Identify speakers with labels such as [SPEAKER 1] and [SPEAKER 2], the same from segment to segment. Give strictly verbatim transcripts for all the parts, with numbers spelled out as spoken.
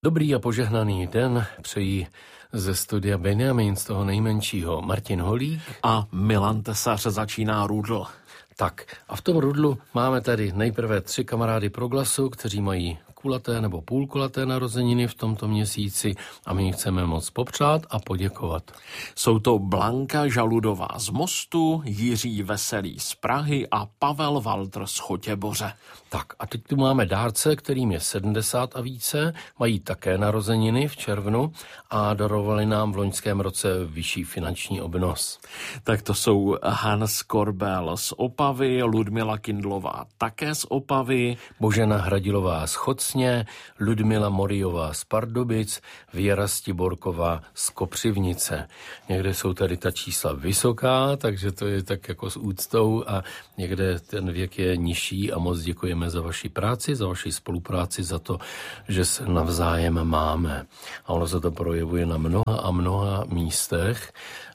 [SPEAKER 1] Dobrý a požehnaný den přejí ze studia Benjamin, z toho nejmenšího, Martin Holík
[SPEAKER 2] a Milan Tesař. Začíná Rudl.
[SPEAKER 1] Tak a v tom Rudlu máme tady nejprve tři kamarády Proglasu, kteří mají kulaté nebo půlkulaté narozeniny v tomto měsíci a my jim chceme moc popřát a poděkovat.
[SPEAKER 2] Jsou to Blanka Žaludová z Mostu, Jiří Veselý z Prahy a Pavel Walter z Chotěboře.
[SPEAKER 1] Tak a teď tu máme dárce, kterým je sedmdesát a více, mají také narozeniny v červnu a darovali nám v loňském roce vyšší finanční obnos.
[SPEAKER 2] Tak to jsou Hans Korbel z Opavy, Ludmila Kindlová také z Opavy,
[SPEAKER 1] Božena Hradilová z Chocně, Ludmila Morijová z Pardubic, Věra Stiborková z Kopřivnice. Někde jsou tady ta čísla vysoká, takže to je tak jako s úctou a někde ten věk je nižší a moc děkujeme za vaši práci, za vaši spolupráci, za to, že se navzájem máme. A ono se to projevuje na mnoha a mnoha místech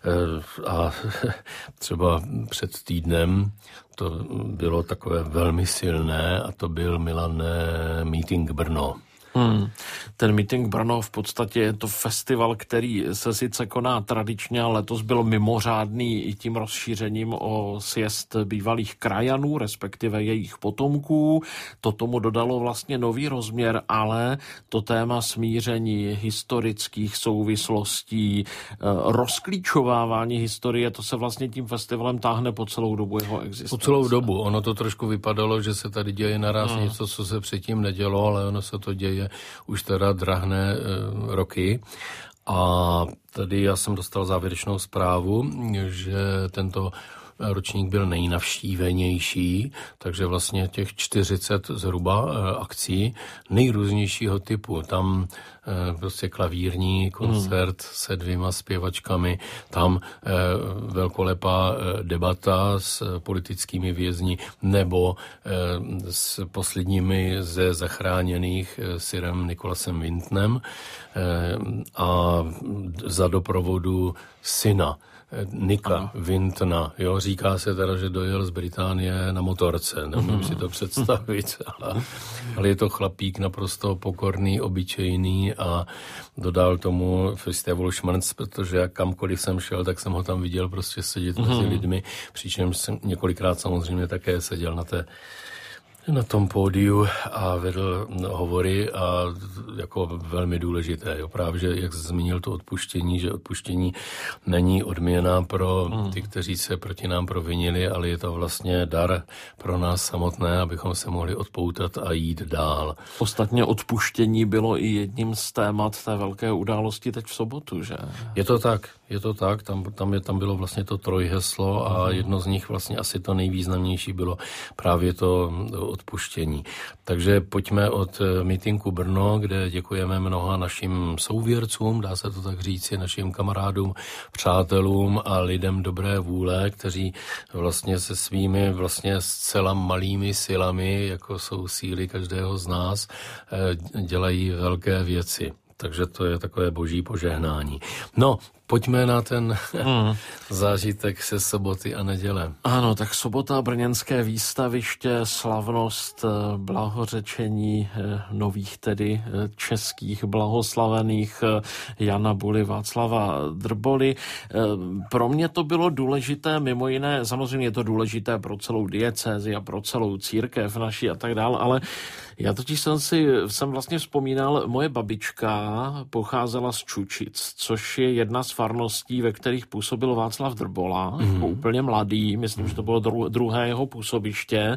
[SPEAKER 1] a třeba před týdnem to bylo takové velmi silné a to byl, Milane, Meeting Brno.
[SPEAKER 2] Hmm. Ten Meeting Brno v podstatě je to festival, který se sice koná tradičně, ale letos byl mimořádný i tím rozšířením o sjezd bývalých krajanů, respektive jejich potomků. To tomu dodalo vlastně nový rozměr, ale to téma smíření historických souvislostí, rozklíčovávání historie, to se vlastně tím festivalem táhne po celou dobu jeho existence.
[SPEAKER 1] Po celou dobu. Ono to trošku vypadalo, že se tady děje naraz hmm. něco, co se předtím nedělo, ale ono se to děje už teda drahné e, roky. A tady já jsem dostal závěrečnou zprávu, že tento ročník byl nejnavštívenější, takže vlastně těch čtyřicet zhruba akcí nejrůznějšího typu. Tam prostě klavírní koncert hmm. se dvěma zpěvačkami, tam velkolepá debata s politickými vězni nebo s posledními ze zachráněných sirem Nicholasem Wintnem a za doprovodu syna Nika Wintna, jo, říká se teda, že dojel z Británie na motorce, nemůžu mm. si to představit, ale, ale je to chlapík naprosto pokorný, obyčejný a dodal tomu festivalu šmrnc, protože kamkoliv jsem šel, tak jsem ho tam viděl prostě sedět mm. mezi lidmi, přičemž jsem několikrát samozřejmě také seděl na té na tom pódiu a vedl hovory a jako velmi důležité. Jo. Právě, že jak zmínil to odpuštění, že odpuštění není odměna pro ty, kteří se proti nám provinili, ale je to vlastně dar pro nás samotné, abychom se mohli odpoutat a jít dál.
[SPEAKER 2] Ostatně odpuštění bylo i jedním z témat té velké události teď v sobotu, že?
[SPEAKER 1] Je to tak, je to tak. Tam, tam, je, tam bylo vlastně to trojheslo a mm. jedno z nich vlastně asi to nejvýznamnější bylo právě to odpuštění. Takže pojďme od Meetingu Brno, kde děkujeme mnoha našim souvěrcům, dá se to tak říci, našim kamarádům, přátelům a lidem dobré vůle, kteří vlastně se svými vlastně zcela malými silami, jako jsou síly každého z nás, dělají velké věci. Takže to je takové boží požehnání. No, pojďme na ten mm. zážitek se soboty a neděle.
[SPEAKER 2] Ano, tak sobota, brněnské výstaviště, slavnost blahořečení nových tedy českých blahoslavených Jana Buly, Václava Drboly. Pro mě to bylo důležité, mimo jiné, samozřejmě je to důležité pro celou diecézi a pro celou církev naší a tak dále, ale já totiž jsem si, jsem vlastně vzpomínal, moje babička pocházela z Čučic, což je jedna z farností, ve kterých působil Václav Drbola, mm. jako úplně mladý, myslím, že to bylo dru, druhé jeho působiště.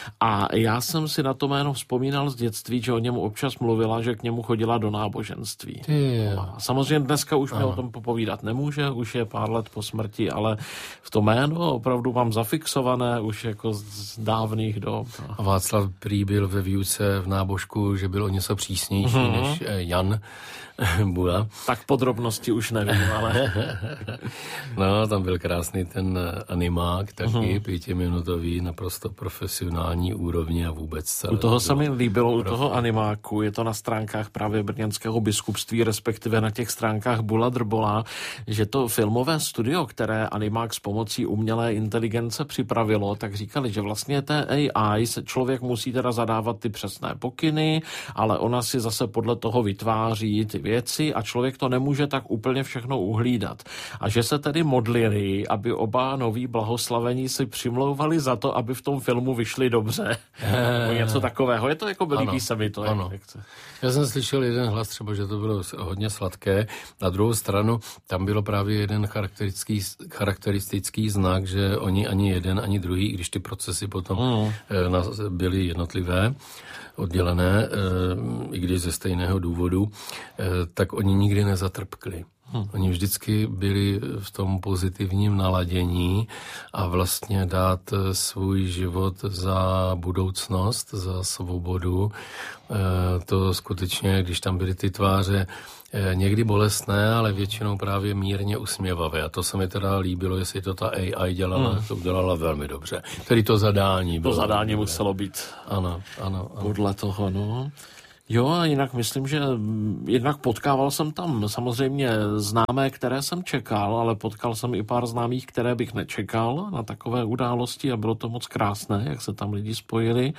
[SPEAKER 2] A já jsem si na to jméno vzpomínal z dětství, že o němu občas mluvila, že k němu chodila do náboženství. Yeah. Samozřejmě dneska už mi o tom popovídat nemůže, už je pár let po smrti, ale v to jméno opravdu mám zafixované už jako z dávných dob.
[SPEAKER 1] A Václav prý byl ve výuce v nábožku, že byl o něco přísnější mm-hmm. než Jan Bula.
[SPEAKER 2] Tak podrobnosti už nevím, ale ale...
[SPEAKER 1] No, tam byl krásný ten animák, taky uh-huh. pětiminutový, naprosto profesionální úrovně a vůbec celé.
[SPEAKER 2] U toho se mi líbilo, u toho animáku, je to na stránkách právě brněnského biskupství, respektive na těch stránkách Bula Drbola, že to filmové studio, které animák s pomocí umělé inteligence připravilo, tak říkali, že vlastně té A I se člověk musí teda zadávat ty přesné pokyny, ale ona si zase podle toho vytváří ty věci a člověk to nemůže tak úplně všechno uhlídat. A že se tedy modlili, aby oba noví blahoslavení si přimlouvali za to, aby v tom filmu vyšli dobře. Nebo něco takového. Je to jako líbí se mi to.
[SPEAKER 1] Ano.
[SPEAKER 2] Jak, jak
[SPEAKER 1] Já jsem slyšel jeden hlas třeba, že to bylo hodně sladké. Na druhou stranu tam bylo právě jeden charakteristický, charakteristický znak, že oni ani jeden, ani druhý, i když ty procesy potom mm. byly jednotlivé, oddělené, i když ze stejného důvodu, tak oni nikdy nezatrpkli. Hmm. Oni vždycky byli v tom pozitivním naladění a vlastně dát svůj život za budoucnost, za svobodu. To skutečně, když tam byly ty tváře někdy bolestné, ale většinou právě mírně usměvavé. A to se mi teda líbilo, jestli to ta A I dělala, hmm. to udělala velmi dobře. Tedy to zadání.
[SPEAKER 2] To zadání muselo být.
[SPEAKER 1] Ano, ano, ano.
[SPEAKER 2] Podle toho, no. Jo, a jinak myslím, že jednak potkával jsem tam samozřejmě známé, které jsem čekal, ale potkal jsem i pár známých, které bych nečekal na takové události a bylo to moc krásné, jak se tam lidi spojili.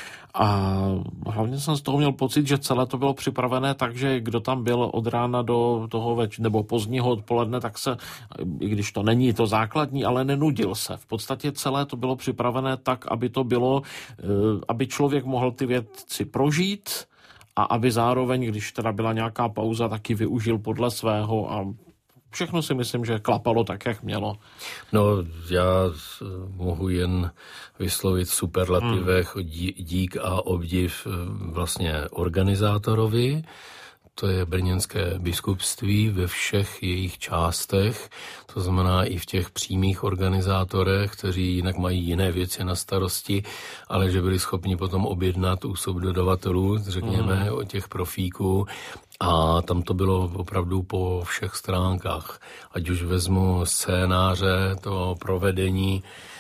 [SPEAKER 2] A hlavně jsem z toho měl pocit, že celé to bylo připravené tak, že kdo tam byl od rána do toho več- nebo pozdního odpoledne, tak se, i když to není to základní, ale nenudil se. V podstatě celé to bylo připravené tak, aby to bylo, aby člověk mohl ty věci prožít a aby zároveň, když teda byla nějaká pauza, taky využil podle svého a všechno si myslím, že klapalo tak, jak mělo.
[SPEAKER 1] No, já mohu jen vyslovit v superlativech hmm. dík a obdiv vlastně organizátorovi. To je brněnské biskupství ve všech jejich částech, to znamená i v těch přímých organizátorech, kteří jinak mají jiné věci na starosti, ale že byli schopni potom objednat u subdodavatelů, řekněme, mm. o těch profíků. A tam to bylo opravdu po všech stránkách. Ať už vezmu scénáře, to provedení,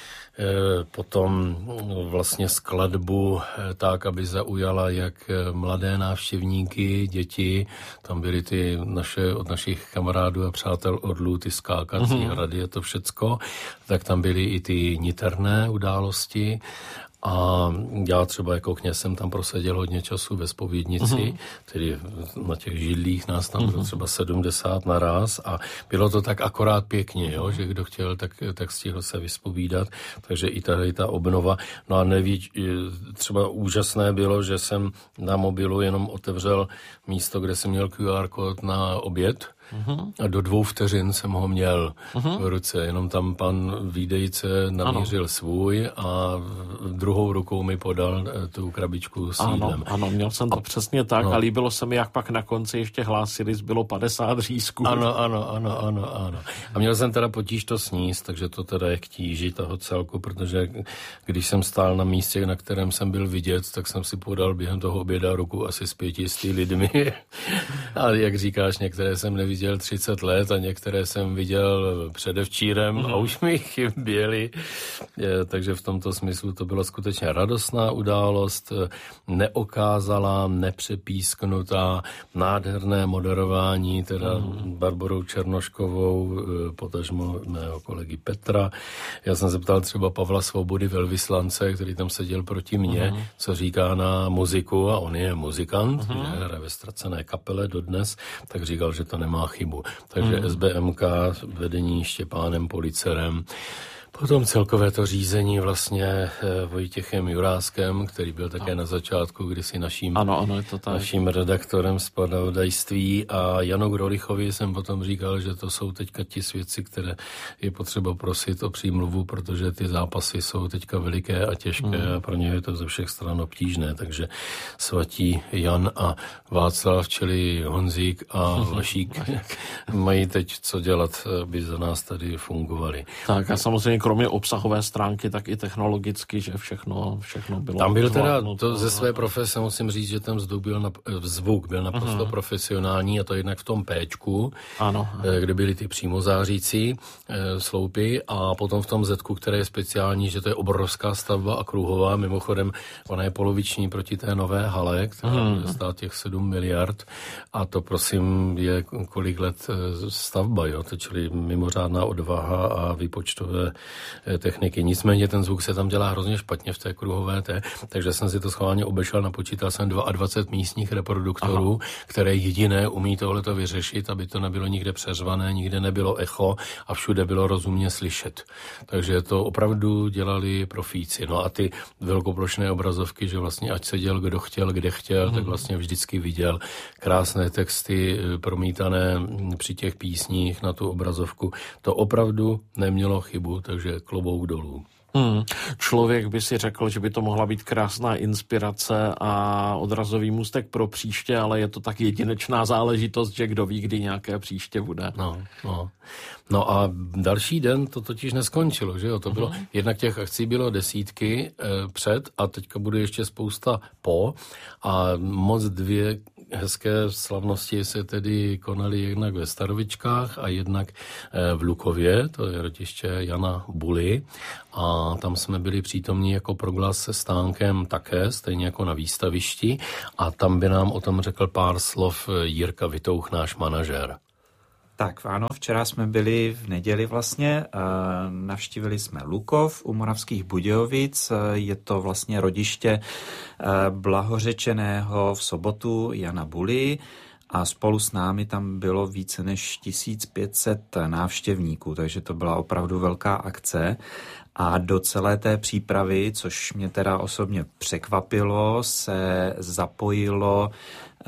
[SPEAKER 1] potom vlastně skladbu tak, aby zaujala jak mladé návštěvníky, děti, tam byly ty naše, od našich kamarádů a přátel Orlů, ty skákací mm-hmm. hrady a to všecko, tak tam byly i ty niterné události. A já třeba jako kněz jsem tam proseděl hodně času ve zpovědnici, uh-huh. tedy na těch židlích nás tam uh-huh. bylo třeba sedmdesát naraz a bylo to tak akorát pěkně, jo, že kdo chtěl, tak, tak stihl se vyspovídat, takže i tady ta obnova. No a neví, třeba úžasné bylo, že jsem na mobilu jenom otevřel místo, kde jsem měl Q R kód na oběd, Uhum. a do dvou vteřin jsem ho měl uhum. v ruce, jenom tam pan výdejce namířil ano. svůj a druhou rukou mi podal tu krabičku s jídlem.
[SPEAKER 2] Ano, ano, měl jsem to a, přesně tak no. a líbilo se mi, jak pak na konci ještě hlásili, zbylo padesát řízků.
[SPEAKER 1] Ano, ano, ano, ano, ano. A měl jsem teda potíž to sníst, takže to teda je k tíži toho celku, protože když jsem stál na místě, na kterém jsem byl vidět, tak jsem si podal během toho oběda ruku asi s pětisty lidmi. A jak říkáš, některé jsem neviděl viděl třicet let a některé jsem viděl předevčírem mm. a už mi chyběly. Takže v tomto smyslu to byla skutečně radostná událost, neokázalá, nepřepísknutá, nádherné moderování, teda mm. Barborou Černoškovou, potažmo mého kolegy Petra. Já jsem se ptal třeba Pavla Svobody, velvyslance, který tam seděl proti mně, mm. co říká na muziku a on je muzikant, mm. hraje ve ztracené kapele dodnes, tak říkal, že to nemá chybu. Takže hmm. S B M K, vedení Štěpánem Policerem, potom celkové to řízení vlastně Vojtěchem Juráskem, který byl také ano. na začátku kdysi naším,
[SPEAKER 2] ano, ano, je to tak.
[SPEAKER 1] naším redaktorem zpravodajství a Janu Grolichovi jsem potom říkal, že to jsou teďka ti svědci, které je potřeba prosit o přímluvu, protože ty zápasy jsou teďka veliké a těžké hmm. a pro ně je to ze všech stran obtížné, takže svatí Jan a Václav, čili Honzík a Vašík mají teď co dělat, aby za nás tady fungovali.
[SPEAKER 2] Tak a samozřejmě kromě obsahové stránky, tak i technologicky, že všechno, všechno bylo.
[SPEAKER 1] Tam byl teda, to ze své profese musím říct, že ten zvuk byl, na, zvuk byl naprosto uh-huh. profesionální, a to jednak v tom péčku,
[SPEAKER 2] ano.
[SPEAKER 1] kde byly ty přímozářící sloupy, a potom v tom zetku, které je speciální, že to je obrovská stavba a kruhová. Mimochodem, ona je poloviční proti té nové hale, která uh-huh. bude stát těch sedm miliard, a to prosím je kolik let stavba, jo, to čili mimořádná odvaha a výpočtové techniky. Nicméně ten zvuk se tam dělá hrozně špatně v té kruhové té, takže jsem si to schválně obešel, napočítal jsem dvacet dva místních reproduktorů, Aha. které jediné umí tohleto vyřešit, aby to nebylo nikde přeřvané, nikde nebylo echo a všude bylo rozumně slyšet. Takže to opravdu dělali profíci. No a ty velkoplošné obrazovky, že vlastně ať seděl kdo chtěl, kde chtěl, hmm. tak vlastně vždycky viděl krásné texty promítané při těch písních na tu obrazovku. To opravdu nemělo chybu, takže klobouk dolů.
[SPEAKER 2] Hmm. Člověk by si řekl, že by to mohla být krásná inspirace a odrazový můstek pro příště, ale je to tak jedinečná záležitost, že kdo ví, kdy nějaké příště bude.
[SPEAKER 1] No, no. No a další den to totiž neskončilo, že jo? To bylo, uh-huh. jednak těch akcí bylo desítky eh, před a teďka bude ještě spousta po, a moc dvě hezké slavnosti se tedy konaly jednak ve Starovičkách a jednak v Lukově, to je rodiště Jana Buly, a tam jsme byli přítomní jako proglas se stánkem také, stejně jako na výstavišti, a tam by nám o tom řekl pár slov Jirka Vitouch, náš manažer.
[SPEAKER 3] Tak ano, včera jsme byli v neděli vlastně, navštívili jsme Lukov u Moravských Budějovic, je to vlastně rodiště blahořečeného v sobotu Jana Buly, a spolu s námi tam bylo více než tisíc pět set návštěvníků, takže to byla opravdu velká akce. A do celé té přípravy, což mě teda osobně překvapilo, se zapojilo e,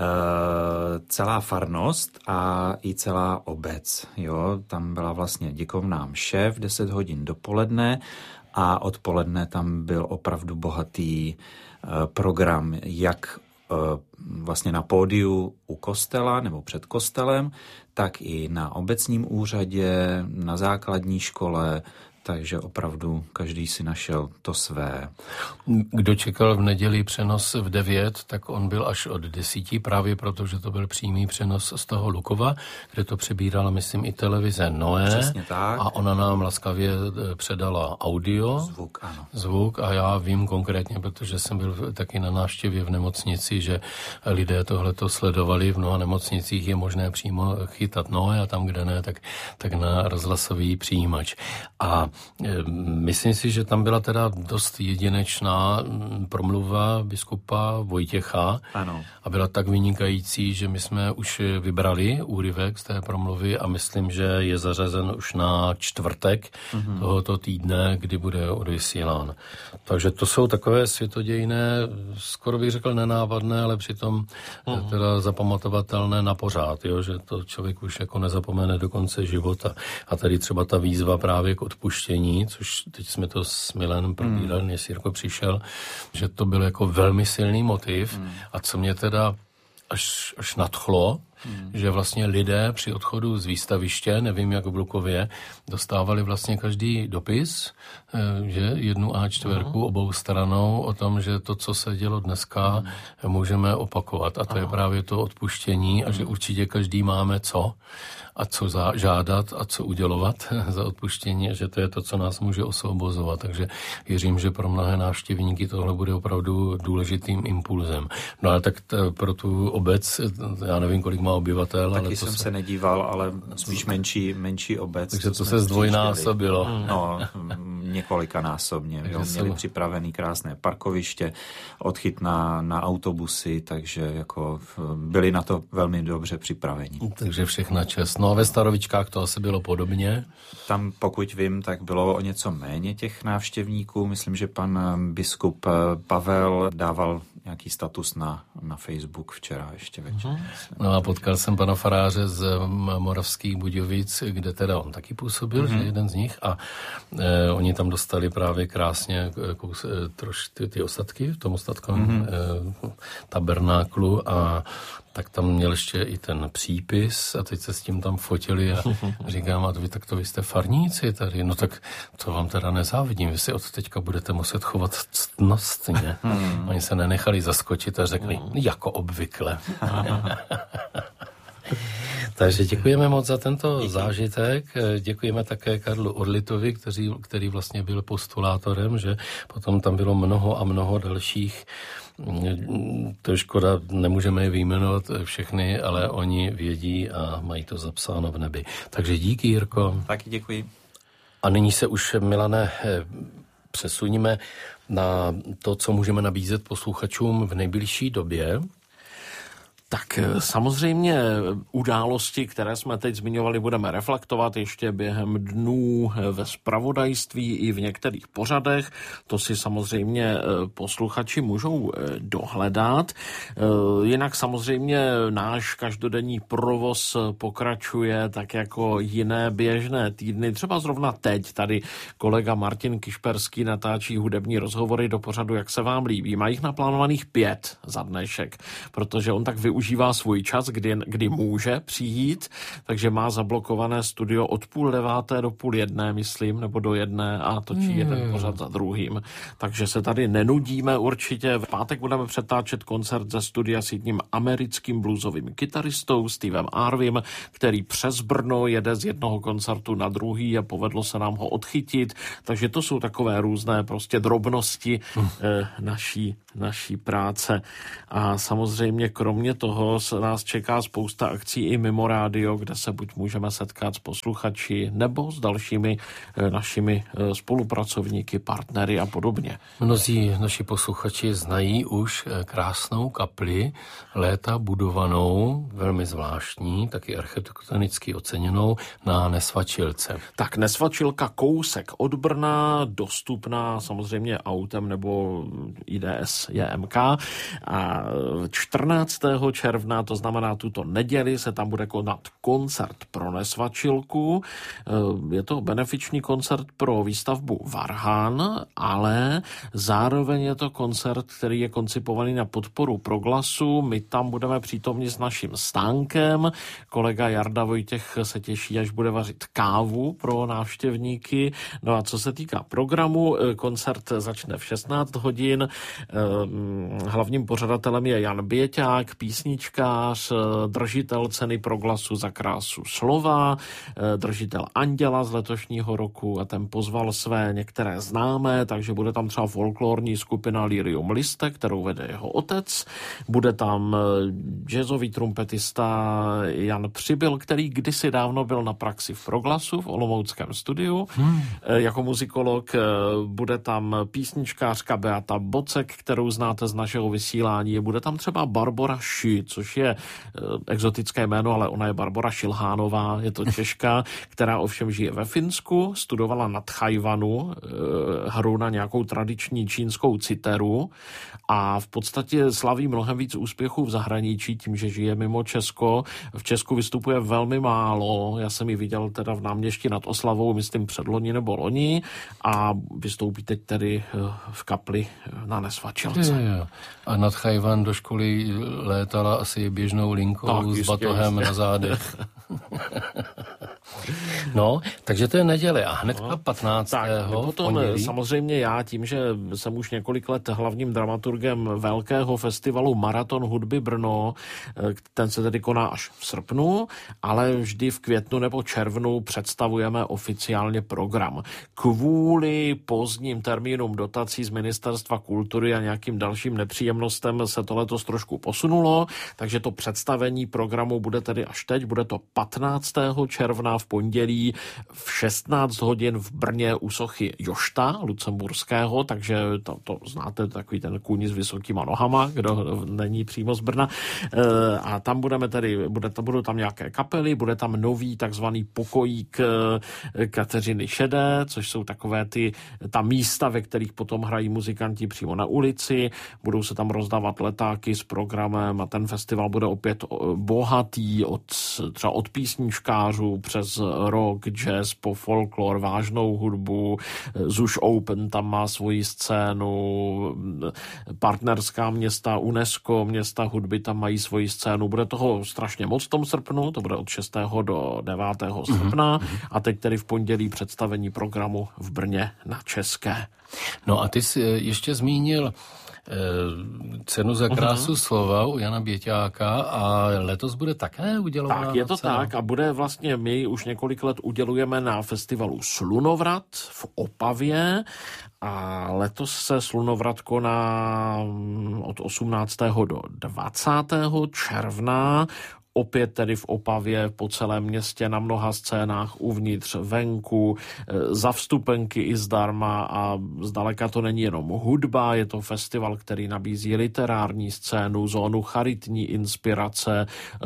[SPEAKER 3] celá farnost a i celá obec. Jo? Tam byla vlastně děkovná mše v deset hodin dopoledne a odpoledne tam byl opravdu bohatý e, program, jak e, vlastně na pódiu u kostela nebo před kostelem, tak i na obecním úřadě, na základní škole, takže opravdu každý si našel to své.
[SPEAKER 1] Kdo čekal v neděli přenos v devět, tak on byl až od desíti, právě protože to byl přímý přenos z toho Lukova, kde to přebírala, myslím, i televize Noé.
[SPEAKER 3] Přesně tak.
[SPEAKER 1] A ona nám laskavě předala audio.
[SPEAKER 3] Zvuk, ano.
[SPEAKER 1] Zvuk, a já vím konkrétně, protože jsem byl taky na návštěvě v nemocnici, že lidé tohleto sledovali. V mnoha nemocnicích je možné přímo chytat Noé, a tam, kde ne, tak, tak na rozhlasový přijímač. A myslím si, že tam byla teda dost jedinečná promluva biskupa Vojtěcha.
[SPEAKER 3] Ano.
[SPEAKER 1] A byla tak vynikající, že my jsme už vybrali úryvek z té promluvy a myslím, že je zařazen už na čtvrtek mm-hmm. tohoto týdne, kdy bude odvysílán. Takže to jsou takové světodějné, skoro bych řekl nenávadné, ale přitom mm-hmm. teda zapamatovatelné na pořád, jo? Že to člověk už jako nezapomene do konce života. A tady třeba ta výzva právě k odpuštění, což teď jsme to s Milanem probírali, mm. než Jirko přišel, že to byl jako velmi silný motiv. Mm. A co mě teda až, až nadchlo, Hmm. že vlastně lidé při odchodu z výstaviště, nevím jak v Lukově, dostávali vlastně každý dopis, že jednu á čtyři uh-huh. obou stranou o tom, že to, co se dělo dneska, hmm. můžeme opakovat. A to uh-huh. je právě to odpuštění a že určitě každý máme co a co za, žádat a co udělovat za odpuštění a že to je to, co nás může osvobozovat. Takže věřím, že pro mnohé návštěvníky tohle bude opravdu důležitým impulzem. No ale tak t- pro tu obec, já nevím, kolik má obyvatel.
[SPEAKER 3] Taky
[SPEAKER 1] ale
[SPEAKER 3] jsem
[SPEAKER 1] se...
[SPEAKER 3] se nedíval, ale spíš menší, menší obec.
[SPEAKER 1] Takže to se zdvojnásobilo.
[SPEAKER 3] No, několikanásobně. Jo. Měli připravený krásné parkoviště, odchyt na, na autobusy, takže jako byli na to velmi dobře připraveni.
[SPEAKER 1] Takže všechna čest. No a ve Starovičkách to asi bylo podobně.
[SPEAKER 3] Tam, pokud vím, tak bylo o něco méně těch návštěvníků. Myslím, že pan biskup Pavel dával nějaký status na, na Facebook včera ještě večer. Uh-huh.
[SPEAKER 1] No a potkal jsem pana faráře z Moravských Budějovic, kde teda on taky působil, uh-huh. že jeden z nich, a e, oni tam dostali právě krásně kous, e, troš ty, ty ostatky v tom ostatkovém uh-huh. e, tabernáklu a tak tam měl ještě i ten přípis a teď se s tím tam fotili a říkám, a vy tak to vy jste farníci tady, no tak to vám teda nezávidím, vy si od teďka budete muset chovat ctnostně. Hmm. Oni se nenechali zaskočit a řekli, hmm. jako obvykle. Takže děkujeme moc za tento Díky. zážitek. Děkujeme také Karlu Orlitovi, který, který vlastně byl postulátorem, že potom tam bylo mnoho a mnoho dalších. To je škoda, nemůžeme je vyjmenovat všechny, ale oni vědí a mají to zapsáno v nebi. Takže díky, Jirko.
[SPEAKER 3] Taky děkuji.
[SPEAKER 1] A nyní se už, Milane, přesuníme na to, co můžeme nabízet posluchačům v nejbližší době.
[SPEAKER 2] Tak samozřejmě události, které jsme teď zmiňovali, budeme reflektovat ještě během dnů ve zpravodajství i v některých pořadech. To si samozřejmě posluchači můžou dohledat. Jinak samozřejmě náš každodenní provoz pokračuje tak jako jiné běžné týdny. Třeba zrovna teď tady kolega Martin Kišperský natáčí hudební rozhovory do pořadu Jak se vám líbí. Má jich naplánovaných pět za dnešek, protože on tak využívá užívá svůj čas, kdy, kdy může přijít, takže má zablokované studio od půl deváté do půl jedné, myslím, nebo do jedné a točí hmm. jeden pořad za druhým. Takže se tady nenudíme určitě. V pátek budeme přetáčet koncert ze studia s jedním americkým bluesovým kytaristou Stevem Arvim, který přes Brno jede z jednoho koncertu na druhý a povedlo se nám ho odchytit. Takže to jsou takové různé prostě drobnosti hmm. eh, naší, naší práce. A samozřejmě kromě toho se nás čeká spousta akcí i mimo rádio, kde se buď můžeme setkat s posluchači nebo s dalšími e, našimi e, spolupracovníky, partnery a podobně.
[SPEAKER 1] Mnozí naši posluchači znají už krásnou kapli, léta budovanou, velmi zvláštní, taky architektonicky oceněnou na Nesvačilce.
[SPEAKER 2] Tak Nesvačilka kousek od Brna, dostupná samozřejmě autem nebo I D S J M K a čtrnáctého června, to znamená tuto neděli, se tam bude konat koncert pro Nesvačilku. Je to benefiční koncert pro výstavbu Varhan, ale zároveň je to koncert, který je koncipovaný na podporu Proglasu. My tam budeme přítomni s naším stánkem. Kolega Jarda Vojtěch se těší, až bude vařit kávu pro návštěvníky. No a co se týká programu, koncert začne v šestnáct hodin. Hlavním pořadatelem je Jan Běťák, písničkář, držitel ceny Proglasu za krásu slova, držitel Anděla z letošního roku a ten pozval své některé známé, takže bude tam třeba folklorní skupina Lyrium Liste, kterou vede jeho otec, bude tam jazzový trumpetista Jan Přibyl, který kdysi dávno byl na praxi v Proglasu v olomouckém studiu hmm. jako muzikolog, bude tam písničkářka Beata Bocek, kterou znáte z našeho vysílání, bude tam třeba Barbora Ši, což je exotické jméno, ale ona je Barbora Šilhánová, je to Češka, která ovšem žije ve Finsku, studovala na Tchajvanu hru na nějakou tradiční čínskou citeru a v podstatě slaví mnohem víc úspěchů v zahraničí tím, že žije mimo Česko. V Česku vystupuje velmi málo, já jsem ji viděl teda v Náměšti nad Oslavou, myslím předloni nebo loni a vystoupí teď tedy v kapli na Nesvačilce.
[SPEAKER 1] Je, je. A nad Tchajvan do školy létala asi běžnou linkou tak, s jistě, batohem jistě. Na zádech. No, takže to je neděle a hnedka no, patnáctého Tak, potom pondělí.
[SPEAKER 2] Samozřejmě já tím, že jsem už několik let hlavním dramaturgem velkého festivalu Maraton hudby Brno, ten se tedy koná až v srpnu, ale vždy v květnu nebo červnu představujeme oficiálně program. Kvůli pozdním termínům dotací z Ministerstva kultury a nějakým dalším nepříjemnostem se to letos trošku posunulo, takže to představení programu bude tedy až teď, bude to patnáctého června v pondělí v šestnáct hodin v Brně u sochy Jošta Lucemburského, takže to, to znáte, takový ten kůň s vysokýma nohama, kdo není přímo z Brna. E, a tam budeme tedy, bude, budou tam nějaké kapely, bude tam nový takzvaný pokojík Kateřiny Šedé, což jsou takové ty, ta místa, ve kterých potom hrají muzikanti přímo na ulici, budou se tam rozdávat letáky s programem a ten festival bude opět bohatý od, třeba od písničkářů přes rock, rock, jazz, po folklor, vážnou hudbu, Zuš Open tam má svoji scénu, partnerská města UNESCO, města hudby tam mají svoji scénu. Bude toho strašně moc v tom srpnu, to bude od šestého do devátého srpna mm-hmm. a teď tedy v pondělí představení programu v Brně na České.
[SPEAKER 1] No a ty jsi ještě zmínil cenu za krásu uh-huh. slova u Jana Běťáka a letos bude také udělována.
[SPEAKER 2] Tak je to
[SPEAKER 1] cena.
[SPEAKER 2] tak a bude vlastně, my už několik let udělujeme na festivalu Slunovrat v Opavě a letos se Slunovrat koná od osmnáctého do dvacátého června. Opět tedy v Opavě, po celém městě, na mnoha scénách, uvnitř, venku, za vstupenky i zdarma a zdaleka to není jenom hudba, je to festival, který nabízí literární scénu, zónu charitní inspirace,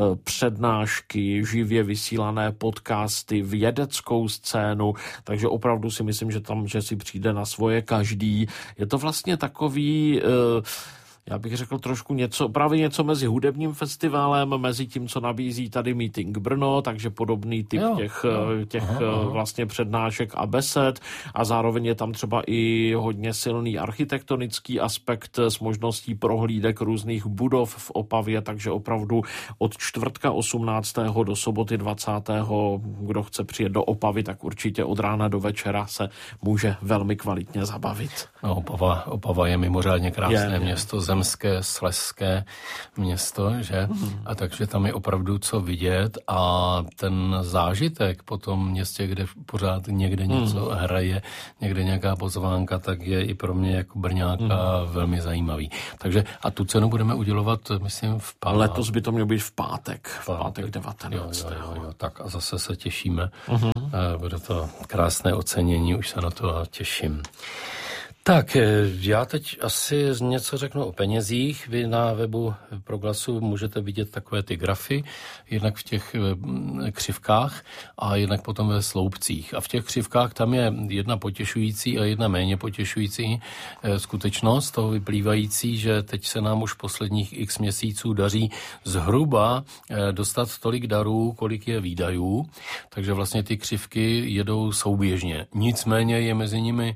[SPEAKER 2] přednášky, živě vysílané podcasty, vědeckou scénu, takže opravdu si myslím, že tam, že si přijde na svoje každý. Je to vlastně takový... Já bych řekl trošku něco, právě něco mezi hudebním festivalem, mezi tím, co nabízí tady Meeting Brno, takže podobný typ jo, těch, jo. těch aha, aha. vlastně přednášek a besed a zároveň je tam třeba i hodně silný architektonický aspekt s možností prohlídek různých budov v Opavě, takže opravdu od čtvrtka osmnáctého do soboty dvacátého kdo chce přijet do Opavy, tak určitě od rána do večera se může velmi kvalitně zabavit.
[SPEAKER 1] No, Opava, Opava je mimořádně krásné
[SPEAKER 2] je,
[SPEAKER 1] město, je. zemské, slezské město, že? Mm. A takže tam je opravdu co vidět a ten zážitek po tom městě, kde pořád někde něco mm. hraje, někde nějaká pozvánka, tak je i pro mě jako Brňáka mm. velmi zajímavý. Takže a tu cenu budeme udělovat, myslím, v pátek.
[SPEAKER 2] Letos by to mělo být v pátek, v pátek devatenáctého
[SPEAKER 1] Jo, jo, jo, tak a zase se těšíme. Mm. Bude to krásné ocenění, už se na to těším. Tak, já teď asi něco řeknu o penězích. Vy na webu Proglasu můžete vidět takové ty grafy, jednak v těch křivkách a jednak potom ve sloupcích. A v těch křivkách tam je jedna potěšující a jedna méně potěšující skutečnost, toho vyplývající, že teď se nám už posledních x měsíců daří zhruba dostat tolik darů, kolik je výdajů, takže vlastně ty křivky jedou souběžně. Nicméně je mezi nimi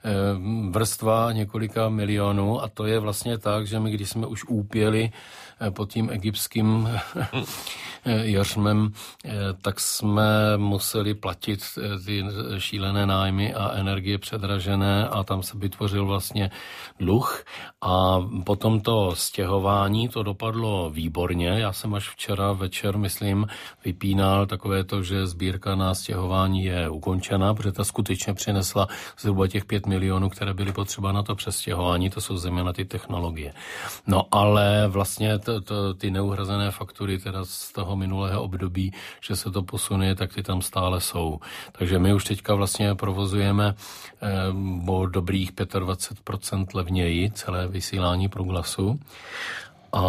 [SPEAKER 1] vrstva několika milionů a to je vlastně tak, že my, když jsme už úpěli pod tím egyptským jařmem, tak jsme museli platit ty šílené nájmy a energie předražené a tam se vytvořil vlastně dluh a potom to stěhování, to dopadlo výborně. Já jsem až včera večer, myslím, vypínal takové to, že sbírka na stěhování je ukončena, protože ta skutečně přinesla zhruba těch pět milionů, které byly potřeba na to přestěhování, to jsou zejména ty technologie. No ale vlastně to, to, ty neuhrazené faktury teda z toho minulého období, že se to posune, tak ty tam stále jsou. Takže my už teďka vlastně provozujeme eh, o dobrých dvacet pět procent levněji celé vysílání Proglasu. A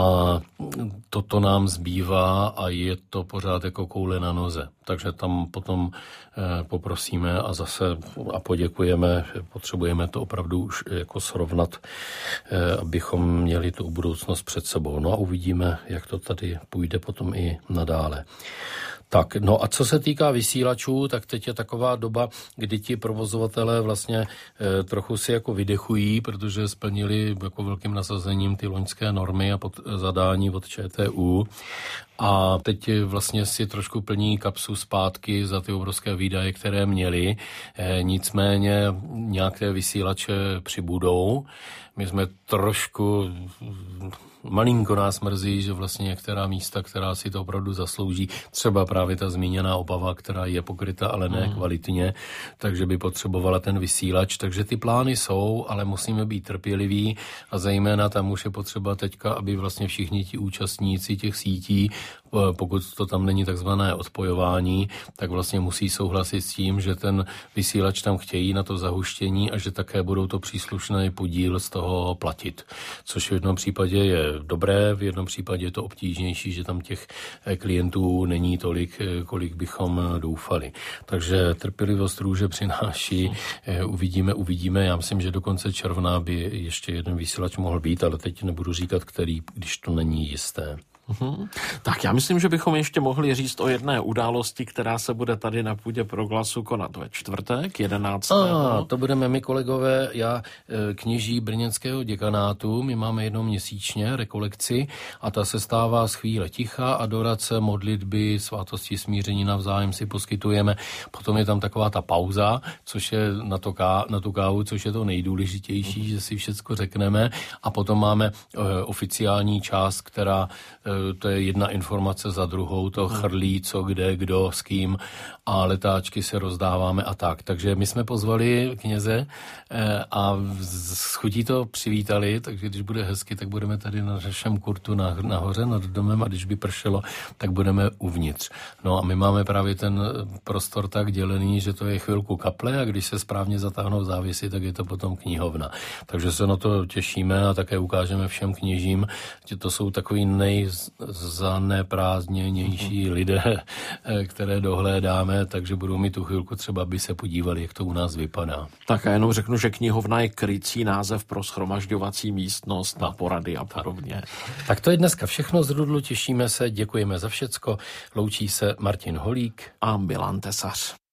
[SPEAKER 1] toto nám zbývá a je to pořád jako koule na noze. Takže tam potom eh, poprosíme a zase a poděkujeme. Potřebujeme to opravdu už jako srovnat, eh, abychom měli tu budoucnost před sebou. No a uvidíme, jak to tady půjde potom i nadále. Tak, no a co se týká vysílačů, tak teď je taková doba, kdy ti provozovatelé vlastně e, trochu si jako vydechují, protože splnili jako velkým nasazením ty loňské normy a pod, zadání od ČTÚ. A teď vlastně si trošku plní kapsu zpátky za ty obrovské výdaje, které měli. E, nicméně nějaké vysílače přibudou. My jsme trošku... Malinko nás mrzí, že vlastně některá místa, která si to opravdu zaslouží, třeba právě ta zmíněná Opava, která je pokryta, ale ne kvalitně, takže by potřebovala ten vysílač. Takže ty plány jsou, ale musíme být trpěliví a zejména tam už je potřeba teďka, aby vlastně všichni ti účastníci těch sítí, pokud to tam není takzvané odpojování, tak vlastně musí souhlasit s tím, že ten vysílač tam chtějí na to zahuštění a že také budou to příslušný podíl z toho platit. Což v jednom případě je dobré, v jednom případě je to obtížnější, že tam těch klientů není tolik, kolik bychom doufali. Takže trpělivost růže přináší, uvidíme, uvidíme. Já myslím, že do konce června by ještě jeden vysílač mohl být, ale teď nebudu říkat, který, když to není jisté.
[SPEAKER 2] Uhum. Tak já myslím, že bychom ještě mohli říct o jedné události, která se bude tady na půdě Proglasu konat ve čtvrtek, jedenáctého
[SPEAKER 1] A to budeme my, kolegové, já kněží brněnského děkanátu, my máme jednou měsíčně rekolekci a ta se stává z chvíle ticha, adorace, modlitby, svátosti, smíření navzájem si poskytujeme. Potom je tam taková ta pauza, což je na, to ká, na tu kávu, což je to nejdůležitější, že si všecko řekneme, a potom máme uh, oficiální část, která uh, to je jedna informace za druhou, to chrlí, co, kde, kdo, s kým, a letáčky se rozdáváme a tak. Takže my jsme pozvali kněze a s chutí to přivítali, takže když bude hezky, tak budeme tady na našem kurtu nahoře nad domem, a když by pršelo, tak budeme uvnitř. No a my máme právě ten prostor tak dělený, že to je chvilku kaple, a když se správně zatáhnou závěsy, tak je to potom knihovna. Takže se na to těšíme a také ukážeme všem kněžím, že to jsou takový nejzaneprázdněnější lidé, které dohlédáme, takže budou mít tu chvilku třeba, by se podívali, jak to u nás vypadá.
[SPEAKER 2] Tak a jenom řeknu, že knihovna je krycí název pro shromažďovací místnost na porady a podobně.
[SPEAKER 1] Tak. tak to je dneska všechno z Rudlu, těšíme se, děkujeme za všecko. Loučí se Martin Holík
[SPEAKER 2] a Milan Tesař.